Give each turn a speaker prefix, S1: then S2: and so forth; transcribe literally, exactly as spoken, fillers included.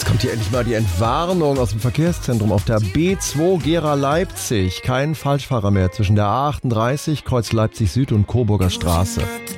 S1: Kommt hier endlich mal die Entwarnung aus dem Verkehrszentrum auf der B zwei Gera Leipzig. Kein Falschfahrer mehr zwischen der A achtunddreißig, Kreuz Leipzig Süd und Coburger Straße.